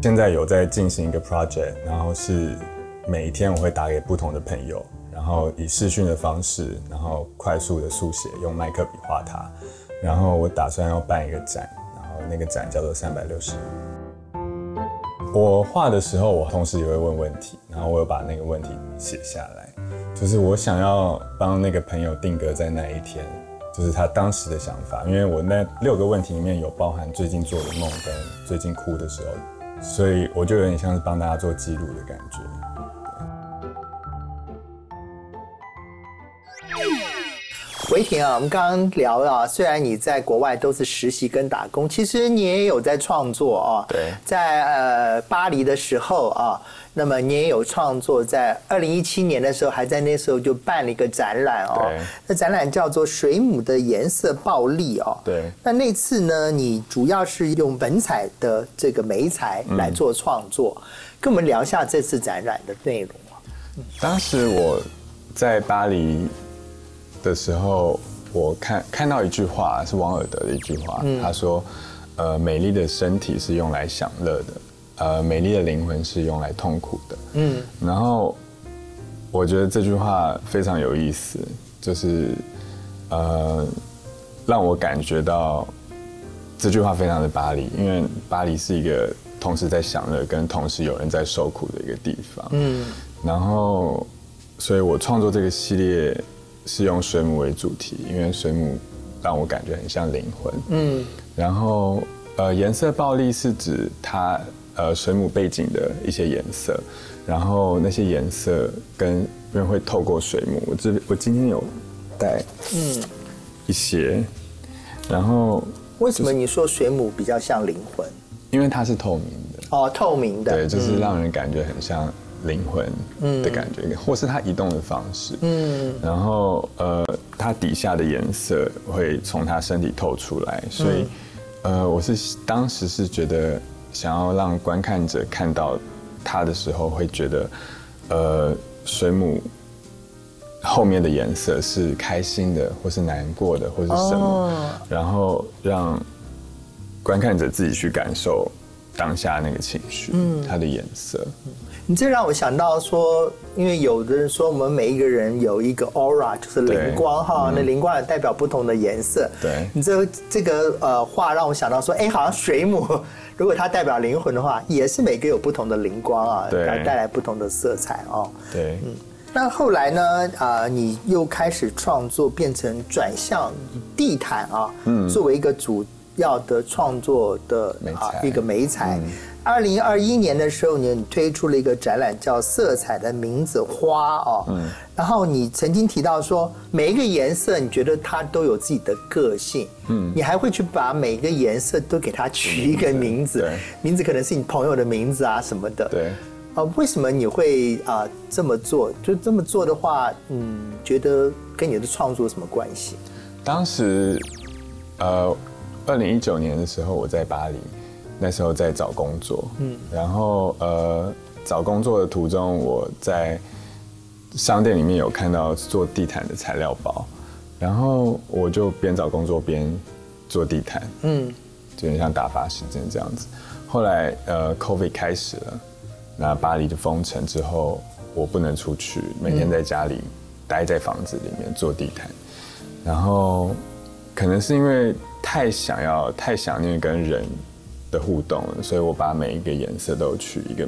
现在有在进行一个 project， 然后是每一天我会打给不同的朋友，然后以视讯的方式，然后快速的速写，用麦克笔画它。然后我打算要办一个展，然后那个展叫做360。我画的时候，我同时也会问问题，然后我有把那个问题写下来，就是我想要帮那个朋友定格在那一天，就是他当时的想法，因为我那6个问题里面有包含最近做的梦跟最近哭的时候，所以我就有点像是帮大家做记录的感觉。 维婷啊，我们刚刚聊啊，虽然你在国外都是实习跟打工，其实你也有在创作啊。 对， 在巴黎的时候啊，那么你也有创作，在2017年的时候，还在那时候就办了一个展览哦。 对， 那展览叫做《水母的颜色暴力》哦。 对。 那次呢，你主要是用本彩的这个媒材来做创作，跟我们聊一下这次展览的内容啊。 当时我在巴黎的时候，我看到一句话，是王尔德的一句话，他说：美丽的身体是用来享乐的，美丽的灵魂是用来痛苦的。然后我觉得这句话非常有意思，就是让我感觉到这句话非常的巴黎，因为巴黎是一个同时在享乐跟同时有人在受苦的一个地方。然后所以我创作这个系列是用水母为主题，因为水母让我感觉很像灵魂。然后颜色暴力是指它水母背景的一些颜色，然后那些颜色因为会透过水母，我今天有带一些，然后为什么你说水母比较像灵魂？ 因为它是透明的。 哦，透明的。 对，就是让人感觉很像灵魂的感觉，或是它移动的方式。然后它底下的颜色会从它身体透出来，所以我当时是觉得想要让观看者看到它的时候，会觉得水母后面的颜色是开心的，或是难过的，或是什么，然后让观看者自己去感受当下那个情绪，它的颜色。 你这让我想到说，因为有的人说我们每一个人有一个 aura， 就是灵光哈，那灵光也代表不同的颜色。 对， 你这个话让我想到说，好像水母如果它代表灵魂的话，也是每个有不同的灵光啊，带来不同的色彩哦。 对， 那后来呢？你又开始创作，变成转向地毯啊，作为一个主要的创作的一个媒材。2021年的时候，你推出了一个展览，叫《色彩的名字花》哦。然后你曾经提到说，每一个颜色，你觉得它都有自己的个性。你还会去把每个颜色都给它取一个名字，名字可能是你朋友的名字啊什么的。 对。 为什么你会这么做？就这么做的话，觉得跟你的创作有什么关系？ 当时，2019年的时候，我在巴黎。那时候在找工作，然后找工作的途中，我在商店里面有看到做地毯的材料包，然后我就边找工作边做地毯，就很像打发时间这样子。后来COVID 开始了，那巴黎就封城之后，我不能出去，每天在家里待在房子里面做地毯，然后可能是因为太想念跟人的互动了，所以我把每一个颜色都取一个